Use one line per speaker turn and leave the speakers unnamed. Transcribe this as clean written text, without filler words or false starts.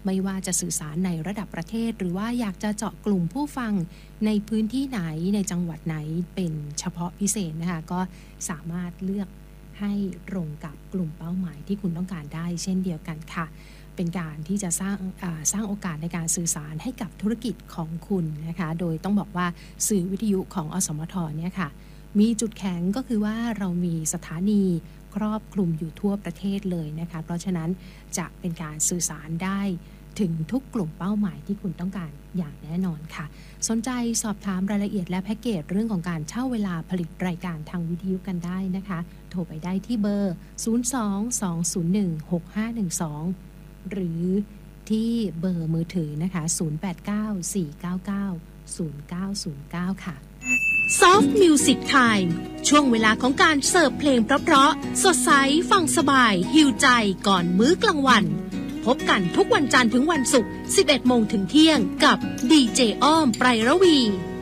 ไม่ว่าจะสื่อสารในระดับประเทศหรือว่าอยากจะเจาะกลุ่มผู้ฟังในพื้นที่ไหนในจังหวัดไหนเป็นเฉพาะพิเศษนะคะก็สามารถเลือกให้ตรงกับกลุ่มเป้าหมายที่คุณต้องการได้เช่นเดียวกันค่ะเป็นการที่จะสร้างโอกาสในการสื่อสารให้กับธุรกิจของคุณนะคะโดยต้องบอกว่าสื่อวิทยุของอสมทเนี่ยค่ะมีจุดแข็งก็คือว่าเรามีสถานีครอบคลุมอยู่ทั่วประเทศเลยนะคะเพราะฉะนั้นจะเป็นการสื่อสารได้ถึงทุกกลุ่มเป้าหมายที่คุณต้องการอย่างแน่นอนค่ะสนใจสอบถามรายละเอียดและแพ็กเกจเรื่องของการเช่าเวลาผลิตรายการทางวิทยุกันได้นะคะโทรไปได้ที่เบอร์ 022016512 หรือที่เบอร์มือถือนะคะ 0894990909 ค่ะ
Soft Music Time ช่วงเวลาของการเสิร์ฟเพลงเพราะๆสดใสฟังสบายหิวใจก่อนมื้อกลางวันพบกันทุกวันจันทร์ถึงวันศุกร์ 11 โมงถึงเที่ยงกับดีเจอ้อมไพรระวี